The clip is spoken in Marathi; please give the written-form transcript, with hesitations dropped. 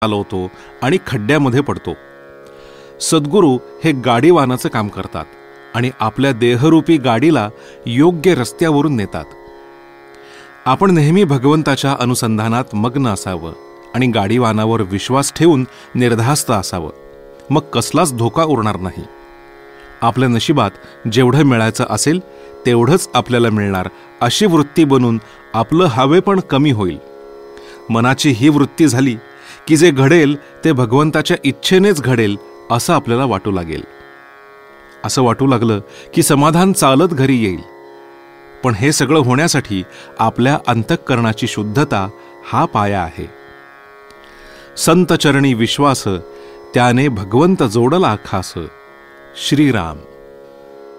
चालवतो आणि खड्ड्यामध्ये पडतो. सद्गुरू हे गाडीवानाचं काम करतात आणि आपल्या देहरूपी गाडीला योग्य रस्त्यावरून नेतात. आपण नेहमी भगवंताच्या अनुसंधानात मग्न असावं आणि गाडीवानावर विश्वास ठेवून निर्धास्त असावं. मग कसलाच धोका उरणार नाही. आपल्या नशिबात जेवढं मिळायचं असेल तेवढंच आपल्याला मिळणार अशी वृत्ती बनून आपलं हवेपण कमी होईल. मनाची ही वृत्ती झाली की जे घडेल ते भगवंताच्या इच्छेनेच घडेल असं आपल्याला वाटू लागेल. असं वाटू लागलं की समाधान चालत घरी येईल. पण हे सगळं होण्यासाठी आपल्या अंतःकरणाची शुद्धता हा पाया आहे. संत चरणी विश्वास, त्याने भगवंत जोडला खास. श्रीराम.